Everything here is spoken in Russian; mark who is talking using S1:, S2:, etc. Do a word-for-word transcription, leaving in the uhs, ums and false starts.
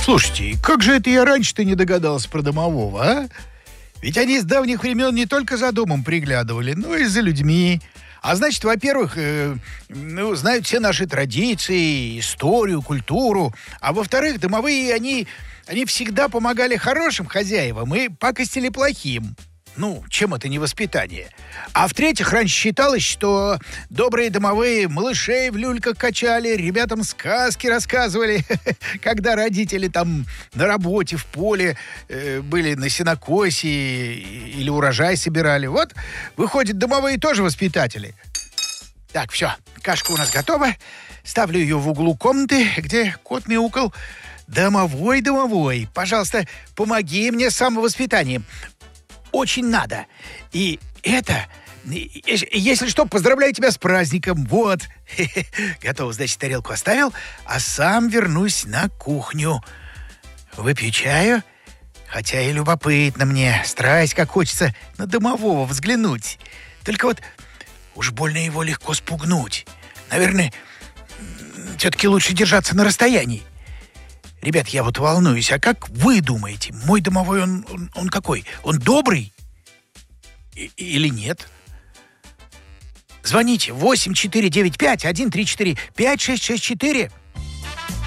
S1: Слушайте, как же это я раньше-то не догадался про домового, а? Ведь они с давних времен не только за домом приглядывали, но и за людьми. А значит, во-первых, э, ну, знают все наши традиции, историю, культуру. А во-вторых, домовые, они, они всегда помогали хорошим хозяевам и пакостили плохим. Ну, чем это не воспитание? А в-третьих, раньше считалось, что добрые домовые малышей в люльках качали, ребятам сказки рассказывали, когда родители там на работе, в поле э, были на сенокосе или урожай собирали. Вот, выходит, домовые тоже воспитатели. Так, все, кашка у нас готова. Ставлю ее в углу комнаты, где кот мяукал. Домовой, домовой, пожалуйста, помоги мне с самовоспитанием. Очень надо. И это, если что, поздравляю тебя с праздником. Вот. Готово, значит, тарелку оставил, а сам вернусь на кухню. Выпью чаю, хотя и любопытно мне. Страсть, как хочется на домового взглянуть. Только вот уж больно его легко спугнуть. Наверное, все-таки лучше держаться на расстоянии. Ребят, я вот волнуюсь, а как вы думаете, мой домовой, он, он, он какой? Он добрый? И, или нет? Звоните восемь четыре девять пять один три четыре пять шесть шесть четыре.